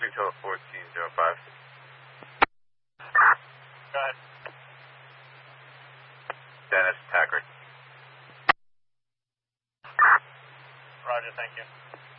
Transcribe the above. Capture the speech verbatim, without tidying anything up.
Copy, Total fourteen oh five. Go ahead. Dennis Packard. Roger, thank you.